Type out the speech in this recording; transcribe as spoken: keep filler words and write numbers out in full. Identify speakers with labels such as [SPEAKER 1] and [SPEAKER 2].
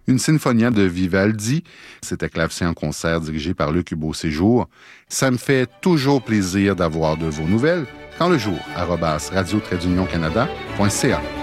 [SPEAKER 1] une sinfonia de Vivaldi. C'était Clavecin en concert dirigé par Luc Beauséjour. Ça me fait toujours plaisir d'avoir de vos nouvelles. Quand le jour, arobase radio-canada point c a.